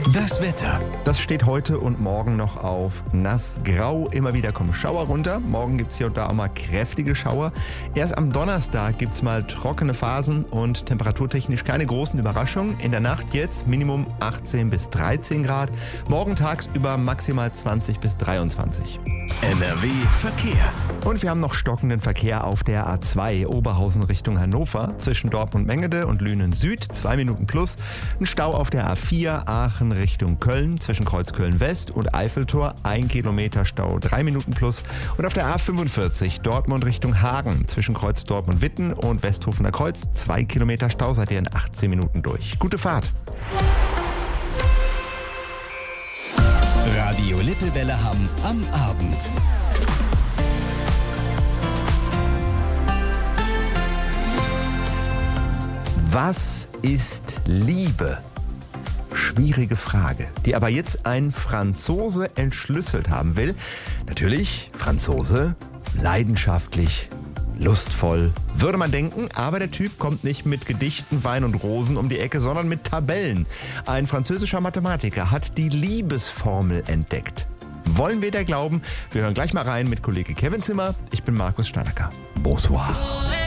Das Wetter. Das steht heute und morgen noch auf nass, grau. Immer wieder kommen Schauer runter. Morgen gibt es hier und da auch mal kräftige Schauer. Erst am Donnerstag gibt es mal trockene Phasen und temperaturtechnisch keine großen Überraschungen. In der Nacht jetzt Minimum 18 bis 13 Grad. Morgen tagsüber maximal 20 bis 23. NRW Verkehr. Und wir haben noch stockenden Verkehr auf der A2 Oberhausen Richtung Hannover zwischen Dortmund-Mengede und Lünen Süd, 2 Minuten plus. Ein Stau auf der A4 Aachen Richtung Köln zwischen Kreuzköln West und Eiffeltor, 1 Kilometer Stau, 3 Minuten plus. Und auf der A45 Dortmund Richtung Hagen zwischen Kreuz Dortmund-Witten und Westhofener Kreuz, 2 Kilometer Stau, seid ihr in 18 Minuten durch. Gute Fahrt! Radio Lippewelle Hamm am Abend. Was ist Liebe? Schwierige Frage, die aber jetzt ein Franzose entschlüsselt haben will. Natürlich, Franzose, leidenschaftlich, lustvoll, würde man denken, aber der Typ kommt nicht mit Gedichten, Wein und Rosen um die Ecke, sondern mit Tabellen. Ein französischer Mathematiker hat die Liebesformel entdeckt. Wollen wir der glauben? Wir hören gleich mal rein mit Kollege Kevin Zimmer. Ich bin Markus Steinacker. Bonsoir.